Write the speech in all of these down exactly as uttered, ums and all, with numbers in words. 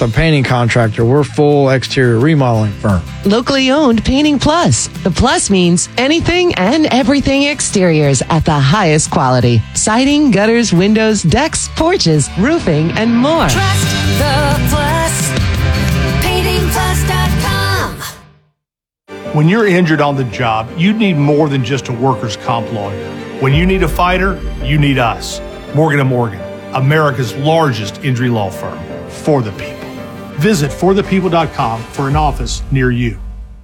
a painting contractor. We're full exterior remodeling firm. Locally owned Painting Plus. The plus means anything and everything exteriors at the highest quality. Siding, gutters, windows, decks, porches, roofing, and more. Trust the Plus. painting plus dot com. When you're injured on the job, you need more than just a workers' comp lawyer. When you need a fighter, you need us. Morgan and Morgan, America's largest injury law firm. For the people. Visit for the people dot com for an office near you.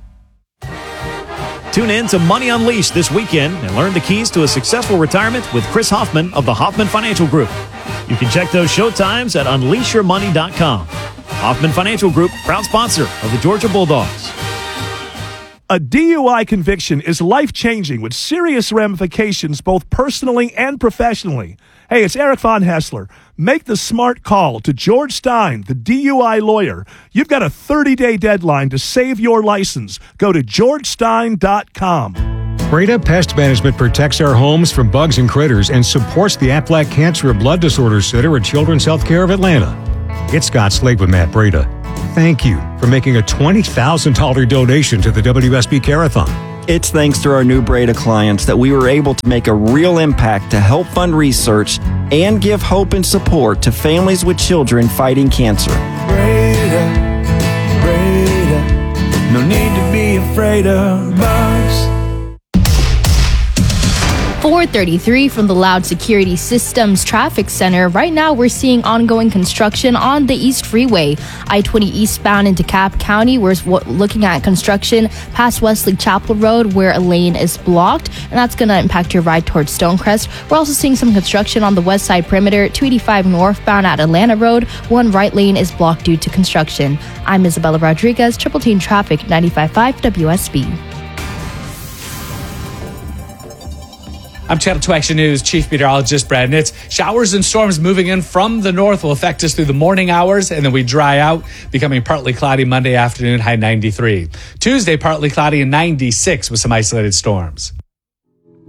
Tune in to Money Unleashed this weekend and learn the keys to a successful retirement with Chris Hoffman of the Hoffman Financial Group. You can check those show times at unleash your money dot com. Hoffman Financial Group, proud sponsor of the Georgia Bulldogs. A D U I conviction is life-changing with serious ramifications both personally and professionally. Hey, it's Eric Von Hessler. Make the smart call to George Stein, the D U I lawyer. You've got a thirty-day deadline to save your license. Go to george stein dot com. Breda Pest Management protects our homes from bugs and critters and supports the Aflac Cancer and Blood Disorders Center at Children's Healthcare of Atlanta. It's Scott Slade with Matt Breda. Thank you for making a twenty thousand dollars donation to the W S B Care-a-thon. It's thanks to our new Breda clients that we were able to make a real impact to help fund research and give hope and support to families with children fighting cancer. Breda, Breda, no need to be afraid of bugs. four thirty-three from the Loud Security Systems Traffic Center. Right now, we're seeing ongoing construction on the East Freeway. I twenty eastbound into Cobb County. We're looking at construction past Wesley Chapel Road where a lane is blocked, and that's going to impact your ride towards Stonecrest. We're also seeing some construction on the west side perimeter, two eighty-five northbound at Atlanta Road. One right lane is blocked due to construction. I'm Isabella Rodriguez, Triple Team Traffic, ninety-five point five W S B. I'm Channel two Action News Chief Meteorologist Brad Nitz. Showers and storms moving in from the north will affect us through the morning hours, and then we dry out, becoming partly cloudy Monday afternoon, high ninety-three. Tuesday, partly cloudy and ninety-six with some isolated storms.